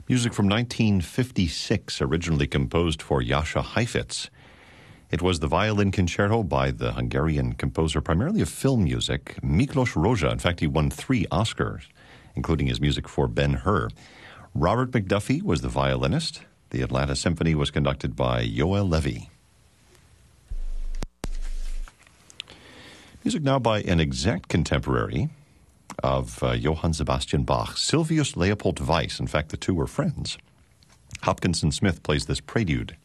Music from 1956, originally composed for Jascha Heifetz. It was the violin concerto by the Hungarian composer, primarily of film music, Miklos Rozsa. In fact, he won 3 Oscars, including his music for Ben-Hur. Robert McDuffie was the violinist. The Atlanta Symphony was conducted by Yoel Levy. Music now by an exact contemporary of Johann Sebastian Bach, Sylvius Leopold Weiss. In fact, the two were friends. Hopkinson Smith plays this prelude.